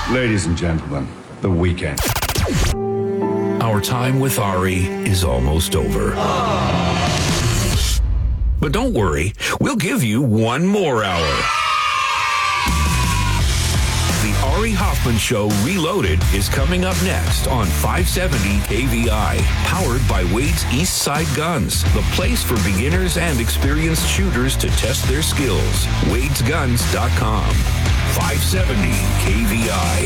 Ladies and gentlemen, The Weeknd. Our time with Ari is almost over. But don't worry, we'll give you one more hour. The Ari Hoffman Show Reloaded is coming up next on 570 KVI, powered by Wade's East Side Guns, the place for beginners and experienced shooters to test their skills. Wade'sGuns.com. 570 KVI.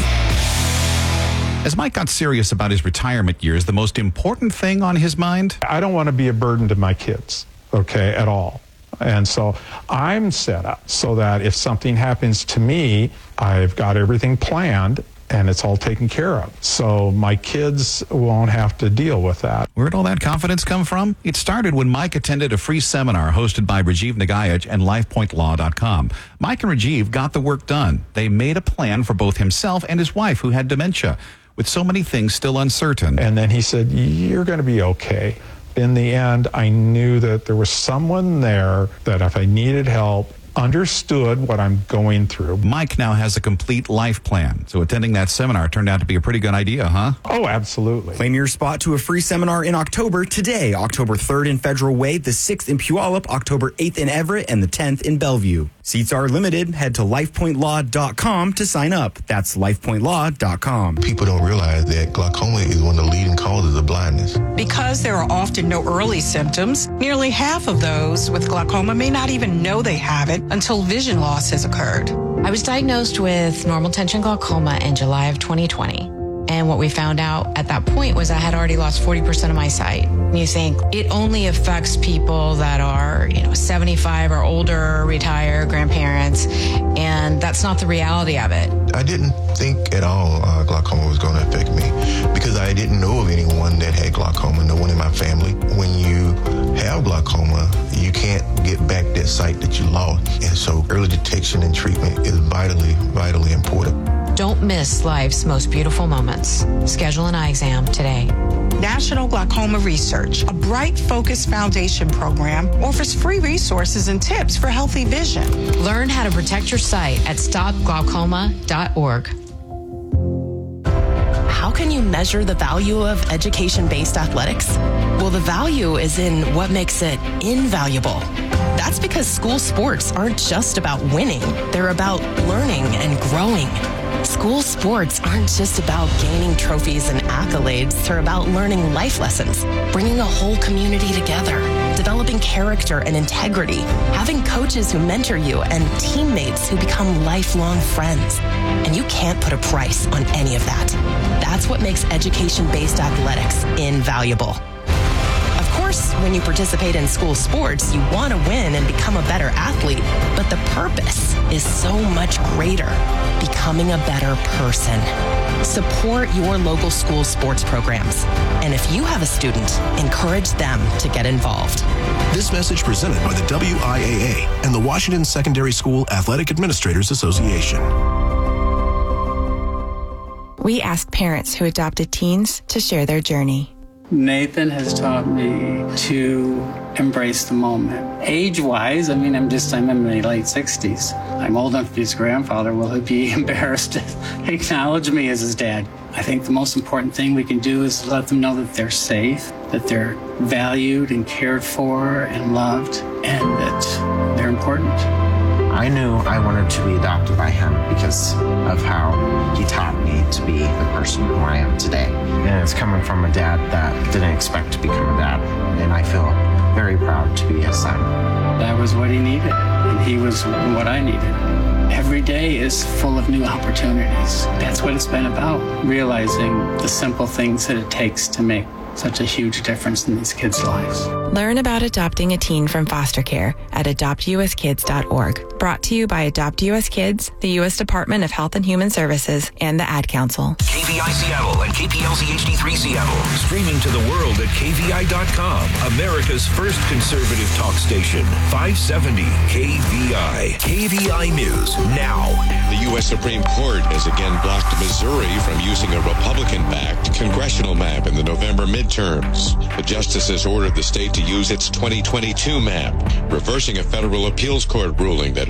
As Mike got serious about his retirement years, the most important thing on his mind? I don't want to be a burden to my kids, okay, at all. And so I'm set up so that if something happens to me, I've got everything planned and it's all taken care of. So my kids won't have to deal with that. Where'd all that confidence come from? It started when Mike attended a free seminar hosted by Rajiv Nagayaj and LifePointLaw.com. Mike and Rajiv got the work done. They made a plan for both himself and his wife, who had dementia, with so many things still uncertain. And then he said, you're going to be okay. In the end, I knew that there was someone there that if I needed help, understood what I'm going through. Mike now has a complete life plan, so attending that seminar turned out to be a pretty good idea, huh? Oh, absolutely. Claim your spot to a free seminar in October today, October 3rd in Federal Way, the 6th in Puyallup, October 8th in Everett, and the 10th in Bellevue. Seats are limited. Head to LifePointLaw.com to sign up. That's LifePointLaw.com. People don't realize that glaucoma is one of the leading causes of blindness. Because there are often no early symptoms, nearly half of those with glaucoma may not even know they have it until vision loss has occurred. I was diagnosed with normal tension glaucoma in July of 2020. And what we found out at that point was I had already lost 40% of my sight. And you think it only affects people that are, 75 or older, retired, grandparents, and that's not the reality of it. I didn't think at all glaucoma was going to affect me because I didn't know of anyone that had glaucoma, no one in my family. When you have glaucoma, you can't get back that sight that you lost. And so early detection and treatment is vitally, vitally important. Don't miss life's most beautiful moments. Schedule an eye exam today. National Glaucoma Research, a Bright Focus Foundation program, offers free resources and tips for healthy vision. Learn how to protect your sight at stopglaucoma.org. How can you measure the value of education-based athletics? Well, the value is in what makes it invaluable. That's because school sports aren't just about winning. They're about learning and growing. School sports aren't just about gaining trophies and accolades. They're about learning life lessons, bringing a whole community together, developing character and integrity, having coaches who mentor you, and teammates who become lifelong friends. And you can't put a price on any of that. That's what makes education-based athletics invaluable. Of course, when you participate in school sports, you want to win and become a better athlete, but the purpose is so much greater, becoming a better person. Support your local school sports programs. And if you have a student, encourage them to get involved. This message presented by the WIAA and the Washington Secondary School Athletic Administrators Association. We asked parents who adopted teens to share their journey. Nathan has taught me to embrace the moment. Age-wise, I'm in my late 60s. I'm old enough to be his grandfather. Will he be embarrassed to acknowledge me as his dad? I think the most important thing we can do is let them know that they're safe, that they're valued and cared for and loved, and that they're important. I knew I wanted to be adopted by him because of how he taught me to be the person who I am today. And it's coming from a dad that didn't expect to become a dad. And I feel very proud to be his son. That was what he needed, and he was what I needed. Every day is full of new opportunities. That's what it's been about, realizing the simple things that it takes to make such a huge difference in these kids' lives. Learn about adopting a teen from foster care at adoptuskids.org. Brought to you by Adopt US Kids, the U.S. Department of Health and Human Services, and the Ad Council. KVI Seattle and KPLZ HD3 Seattle. Streaming to the world at KVI.com. America's first conservative talk station. 570 KVI. KVI News now. The U.S. Supreme Court has again blocked Missouri from using a Republican-backed congressional map in the November midterms. The justices ordered the state to use its 2022 map, reversing a federal appeals court ruling that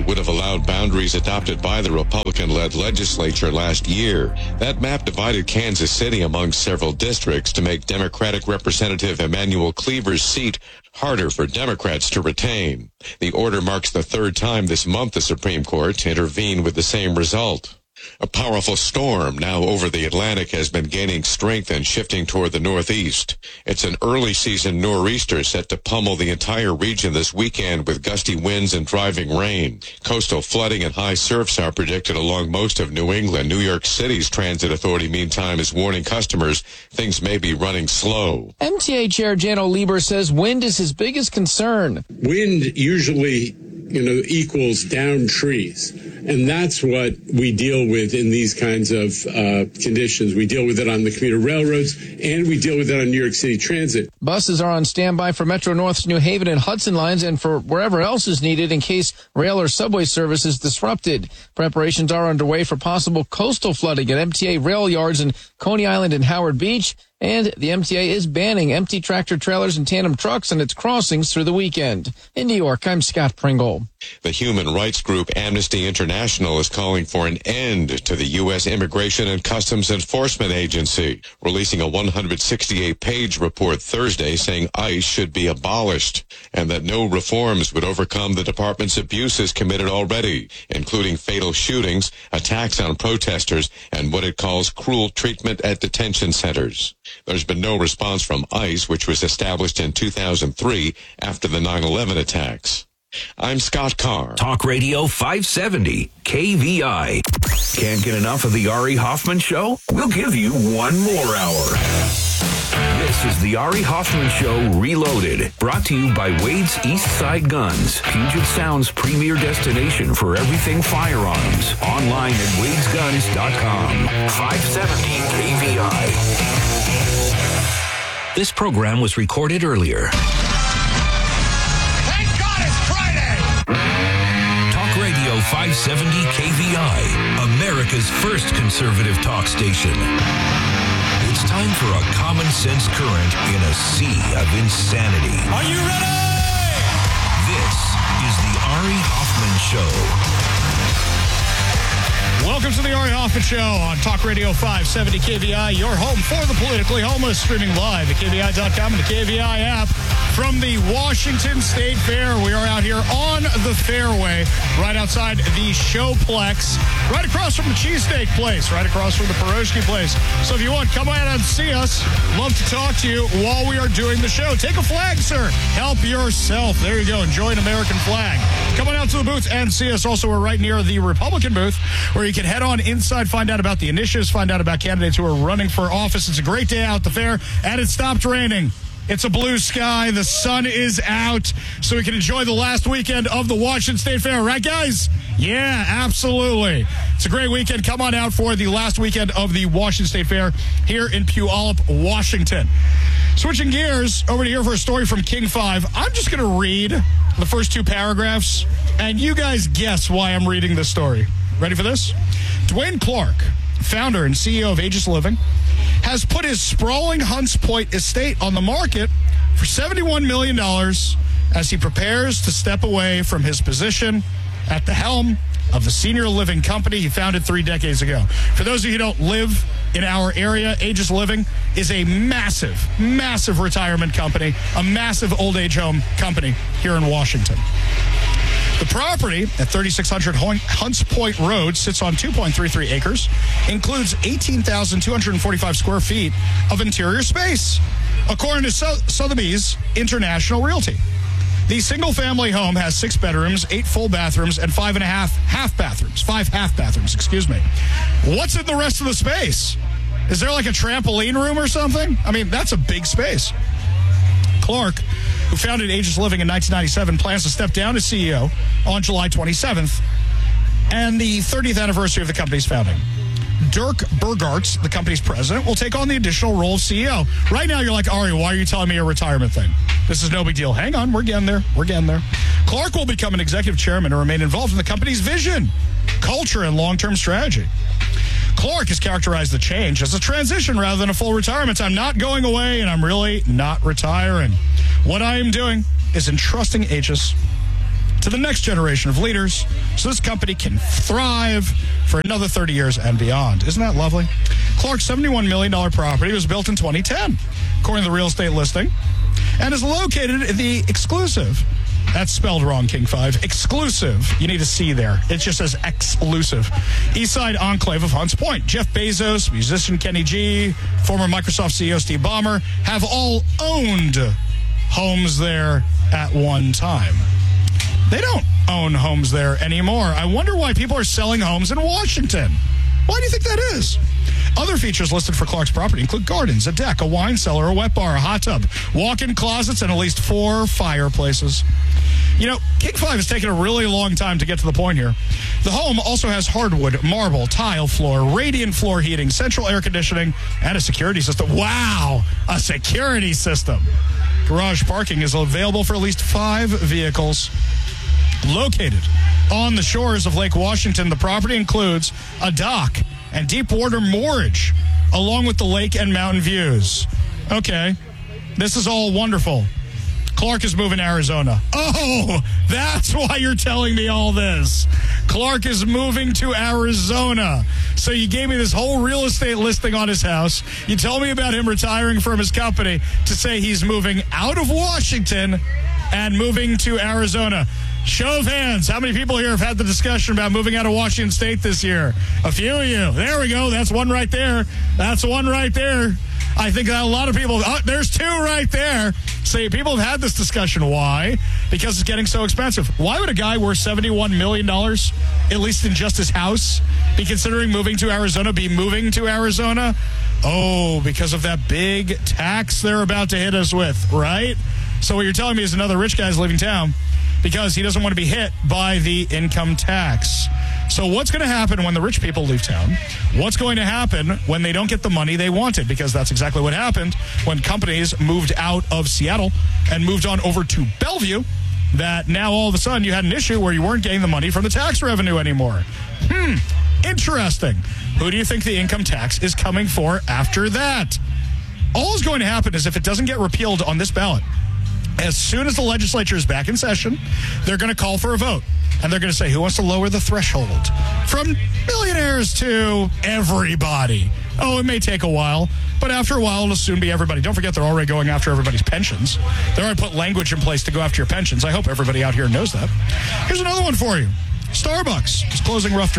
would have allowed boundaries adopted by the Republican-led legislature last year. That map divided Kansas City among several districts to make Democratic Representative Emanuel Cleaver's seat harder for Democrats to retain. The order marks the third time this month the Supreme Court intervened with the same result. A powerful storm now over the Atlantic has been gaining strength and shifting toward the northeast. It's an early season nor'easter set to pummel the entire region this weekend with gusty winds and driving rain. Coastal flooding and high surfs are predicted along most of New England. New York City's transit authority, meantime, is warning customers things may be running slow. MTA Chair Jano Lieber says wind is his biggest concern. Wind usually, equals down trees. And that's what we deal with in these kinds of conditions. We deal with it on the commuter railroads, and we deal with it on New York City Transit. Buses are on standby for Metro North's New Haven and Hudson lines and for wherever else is needed in case rail or subway service is disrupted. Preparations are underway for possible coastal flooding at MTA rail yards in Coney Island and Howard Beach. And the MTA is banning empty tractor trailers and tandem trucks in its crossings through the weekend. In New York, I'm Scott Pringle. The human rights group Amnesty International is calling for an end to the U.S. Immigration and Customs Enforcement Agency, releasing a 168-page report Thursday saying ICE should be abolished and that no reforms would overcome the department's abuses committed already, including fatal shootings, attacks on protesters, and what it calls cruel treatment at detention centers. There's been no response from ICE, which was established in 2003 after the 9/11 attacks. I'm Scott Carr. Talk Radio 570, KVI. Can't get enough of the Ari Hoffman Show? We'll give you one more hour. This is the Ari Hoffman Show Reloaded, brought to you by Wade's East Side Guns, Puget Sound's premier destination for everything firearms. Online at wadesguns.com. 570 KVI. This program was recorded earlier. Thank God it's Friday! Talk Radio 570 KVI, America's first conservative talk station. It's time for a common sense current in a sea of insanity. Are you ready? This is the Ari Hoffman Show. Welcome to the Ari Hoffman Show on Talk Radio 570 KVI, your home for the politically homeless, streaming live at KVI.com and the KVI app. From the Washington State Fair, we are out here on the fairway, right outside the Showplex, right across from the cheesesteak place, right across from the pierogi place. So if you want, come out and see us. Love to talk to you while we are doing the show. Take a flag, sir. Help yourself. There you go. Enjoy an American flag. Come on out to the booth and see us. Also, we're right near the Republican booth, where you can head on inside, find out about the initiatives, find out about candidates who are running for office. It's a great day out at the fair, and it stopped raining. It's a blue sky. The sun is out, so we can enjoy the last weekend of the Washington State Fair. Right, guys? Yeah, absolutely. It's a great weekend. Come on out for the last weekend of the Washington State Fair here in Puyallup, Washington. Switching gears over to here for a story from King 5. I'm just going to read the first two paragraphs, and you guys guess why I'm reading this story. Ready for this? Dwayne Clark, founder and CEO of Aegis Living, has put his sprawling Hunts Point estate on the market for $71 million as he prepares to step away from his position at the helm of the senior living company he founded 3 decades ago. For those of you who don't live in our area, Aegis Living is a massive, massive retirement company, a massive old age home company here in Washington. The property at 3600 Hunts Point Road sits on 2.33 acres, includes 18,245 square feet of interior space, according to Sotheby's International Realty. The single-family home has 6 bedrooms, 8 full bathrooms, and 5 half bathrooms, excuse me. What's in the rest of the space? Is there like a trampoline room or something? I mean, that's a big space. Clark, who founded Aegis Living in 1997, plans to step down as CEO on July 27th and the 30th anniversary of the company's founding. Dirk Burgarts, the company's president, will take on the additional role of CEO. Right now, you're like, Ari, why are you telling me a retirement thing? This is no big deal. Hang on, we're getting there. Clark will become an executive chairman and remain involved in the company's vision, culture, and long-term strategy. Clark has characterized the change as a transition rather than a full retirement. I'm not going away, and I'm really not retiring. What I am doing is entrusting Aegis to the next generation of leaders so this company can thrive for another 30 years and beyond. Isn't that lovely? Clark's $71 million property was built in 2010, according to the real estate listing, and is located in the exclusive. That's spelled wrong, King 5. Exclusive. You need a C there. It just says exclusive. Eastside enclave of Hunts Point. Jeff Bezos, musician Kenny G, former Microsoft CEO Steve Ballmer have all owned homes there at one time. They don't own homes there anymore. I wonder why people are selling homes in Washington. Why do you think that is? Other features listed for Clark's property include gardens, a deck, a wine cellar, a wet bar, a hot tub, walk-in closets, and at least 4 fireplaces. You know, King 5 has taken a really long time to get to the point here. The home also has hardwood, marble, tile floor, radiant floor heating, central air conditioning, and a security system. Wow, a security system. Garage parking is available for at least 5 vehicles. Located on the shores of Lake Washington, the property includes a dock and deep water moorage, along with the lake and mountain views. Okay, this is all wonderful. Clark is moving to Arizona. Oh, that's why you're telling me all this. Clark is moving to Arizona. So you gave me this whole real estate listing on his house. You told me about him retiring from his company to say he's moving out of Washington and moving to Arizona. Show of hands. How many people here have had the discussion about moving out of Washington State this year? A few of you. There we go. That's one right there. That's one right there. I think that a lot of people, there's 2 right there. See, people have had this discussion. Why? Because it's getting so expensive. Why would a guy worth $71 million, at least in just his house, be considering moving to Arizona, be moving to Arizona? Oh, because of that big tax they're about to hit us with, right? So what you're telling me is another rich guy's leaving town because he doesn't want to be hit by the income tax. So what's going to happen when the rich people leave town? What's going to happen when they don't get the money they wanted? Because that's exactly what happened when companies moved out of Seattle and moved on over to Bellevue, that now all of a sudden you had an issue where you weren't getting the money from the tax revenue anymore. Interesting. Who do you think the income tax is coming for after that? All is going to happen is if it doesn't get repealed on this ballot, as soon as the legislature is back in session, they're going to call for a vote. And they're going to say, who wants to lower the threshold from millionaires to everybody? Oh, it may take a while, but after a while, it'll soon be everybody. Don't forget, they're already going after everybody's pensions. They already put language in place to go after your pensions. I hope everybody out here knows that. Here's another one for you. Starbucks is closing roughly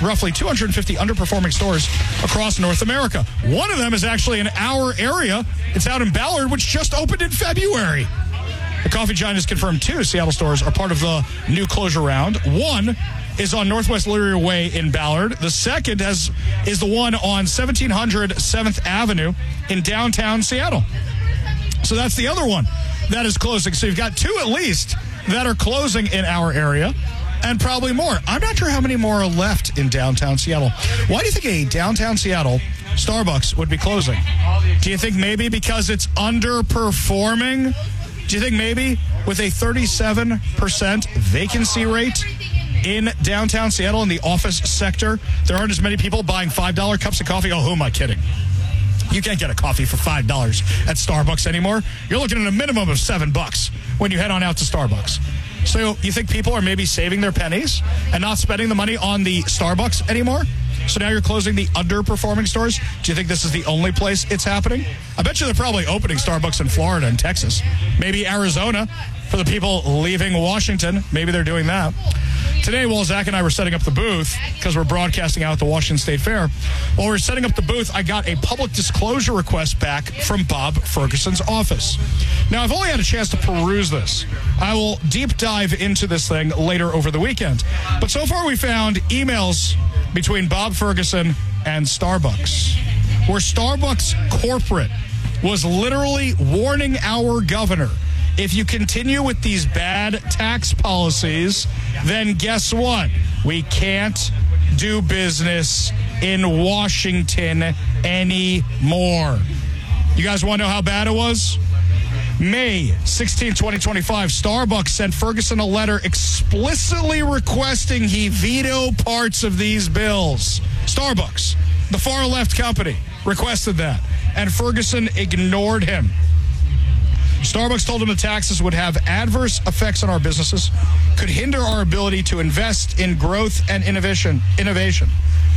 250 underperforming stores across North America. One of them is actually in our area. It's out in Ballard, which just opened in February. The coffee giant has confirmed 2 Seattle stores are part of the new closure round. One is on Northwest Leary Way in Ballard. The second is the one on 1700 7th Avenue in downtown Seattle. So that's the other one that is closing. So you've got 2 at least that are closing in our area, and probably more. I'm not sure how many more are left in downtown Seattle. Why do you think a downtown Seattle Starbucks would be closing? Do you think maybe because it's underperforming? Do you think maybe with a 37% vacancy rate in downtown Seattle in the office sector, there aren't as many people buying $5 cups of coffee? Oh, who am I kidding? You can't get a coffee for $5 at Starbucks anymore. You're looking at a minimum of $7 when you head on out to Starbucks. So you think people are maybe saving their pennies and not spending the money on the Starbucks anymore? So now you're closing the underperforming stores? Do you think this is the only place it's happening? I bet you they're probably opening Starbucks in Florida and Texas. Maybe Arizona for the people leaving Washington. Maybe they're doing that. Today, while Zach and I were setting up the booth, because we're broadcasting out at the Washington State Fair, while we were setting up the booth, I got a public disclosure request back from Bob Ferguson's office. Now, I've only had a chance to peruse this. I will deep dive into this thing later over the weekend. But so far, we found emails between Bob Ferguson and Starbucks, where Starbucks corporate was literally warning our governor, if you continue with these bad tax policies, then guess what? We can't do business in Washington anymore. You guys want to know how bad it was? May 16, 2025, Starbucks sent Ferguson a letter explicitly requesting he veto parts of these bills. Starbucks, the far left company, requested that, and Ferguson ignored him. Starbucks told him the taxes would have adverse effects on our businesses, could hinder our ability to invest in growth and innovation.